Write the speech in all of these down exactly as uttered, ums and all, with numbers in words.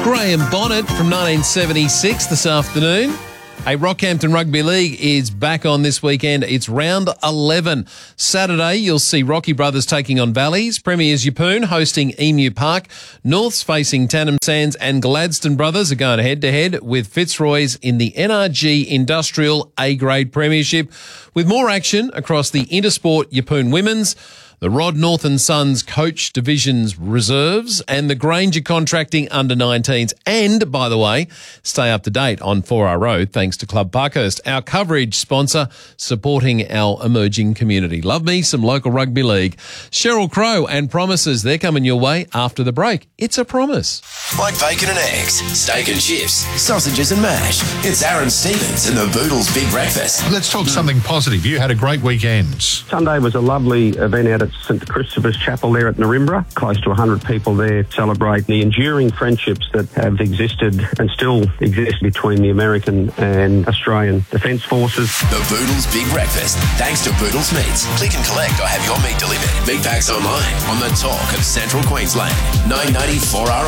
Graham Bonnet from nineteen seventy-six this afternoon. Hey, Rockhampton Rugby League is back on this weekend. It's round eleven. Saturday, you'll see Rocky Brothers taking on Valleys, Premiers Yeppoon hosting Emu Park, Norths facing Tannum Sands, and Gladstone Brothers are going head-to-head with Fitzroy's in the N R G Industrial A-Grade Premiership, with more action across the Intersport Yeppoon Women's, the Rod North and Sons Coach Division's Reserves, and the Granger Contracting Under nineteens. And, by the way, stay up to date on four R Road thanks to Club Parkhurst, our coverage sponsor supporting our emerging community. Love me some local rugby league. Sheryl Crow and Promises, they're coming your way after the break. It's a promise. Like bacon and eggs, steak and chips, sausages and mash. It's Aaron Stevens and the Boodles Big Breakfast. Let's talk something positive. You had a great weekend. Sunday was a lovely event out at St Christopher's Chapel there at Narimbra. Close to one hundred people there celebrate the enduring friendships that have existed and still exist between the American and Australian Defence Forces. The Boodles Big Breakfast, thanks to Boodles Meats. Click and collect or have your meat delivered. Big packs online on the talk of Central Queensland. nine ninety-four R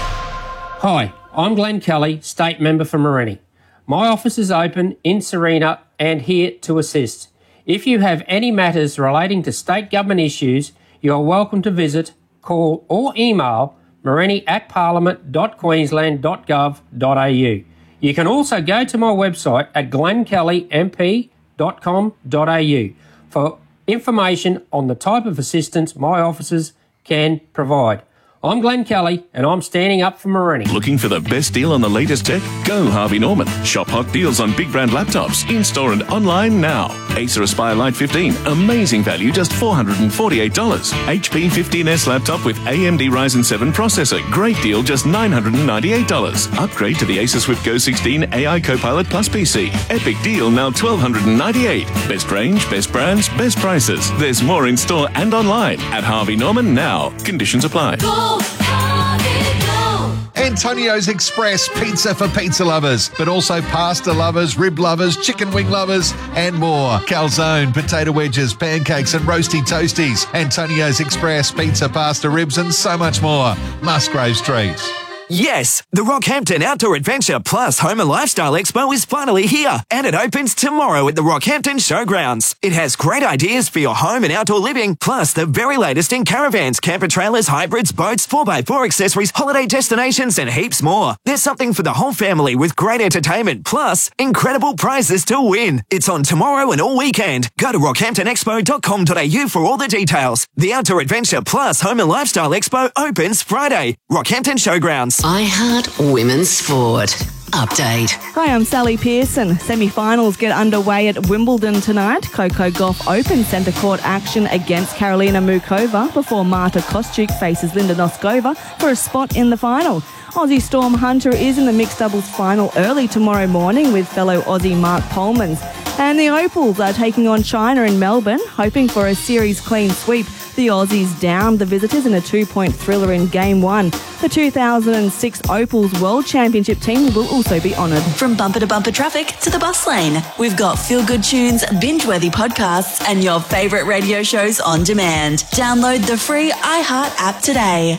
O. Hi, I'm Glenn Kelly, State Member for Morenni. My office is open in Serena and here to assist. If you have any matters relating to state government issues, you are welcome to visit, call or email morenni at parliament dot queensland dot gov dot a u. You can also go to my website at glenn kelly m p dot com dot a u for information on the type of assistance my offices can provide. I'm Glenn Kelly, and I'm standing up for Morenni. Looking for the best deal on the latest tech? Go Harvey Norman. Shop hot deals on big brand laptops, in-store and online now. Acer Aspire Lite fifteen, amazing value, just four hundred forty-eight dollars. H P fifteen S laptop with A M D Ryzen seven processor, great deal, just nine hundred ninety-eight dollars. Upgrade to the Acer Swift Go sixteen A I Copilot Plus P C. Epic deal, now one thousand two hundred ninety-eight dollars. Best range, best brands, best prices. There's more in store and online at Harvey Norman now. Conditions apply. Go, Harvey, go. Antonio's Express pizza for pizza lovers, but also pasta lovers, rib lovers, chicken wing lovers, and more. Calzone, potato wedges, pancakes, and roasty toasties. Antonio's Express pizza, pasta, ribs, and so much more. Musgrave Street. Yes, the Rockhampton Outdoor Adventure Plus Home and Lifestyle Expo is finally here, and it opens tomorrow at the Rockhampton Showgrounds. It has great ideas for your home and outdoor living, plus the very latest in caravans, camper trailers, hybrids, boats, four by four accessories, holiday destinations, and heaps more. There's something for the whole family with great entertainment, plus incredible prizes to win. It's on tomorrow and all weekend. Go to rockhampton expo dot com dot a u for all the details. The Outdoor Adventure Plus Home and Lifestyle Expo opens Friday. Rockhampton Showgrounds. I Heart Women's Sport. Update. Hi, I'm Sally Pearson. Semi-finals get underway at Wimbledon tonight. Coco Gauff Open centre court action against Karolina Mukova before Marta Kostyuk faces Linda Noskova for a spot in the final. Aussie Storm Hunter is in the mixed doubles final early tomorrow morning with fellow Aussie Mark Polmans. And the Opals are taking on China in Melbourne, hoping for a series clean sweep. The Aussies downed the visitors in a two-point thriller in Game one. The two thousand six Opals World Championship team will also be honoured. From bumper to bumper traffic to the bus lane, we've got feel-good tunes, binge-worthy podcasts, and your favourite radio shows on demand. Download the free iHeart app today.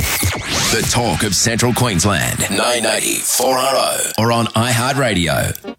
The talk of Central Queensland. nine ninety-four R O or on iHeartRadio.